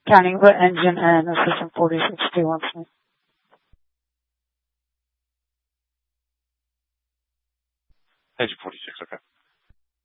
counting the engine and the system 46 too, once more. Engine 46, okay.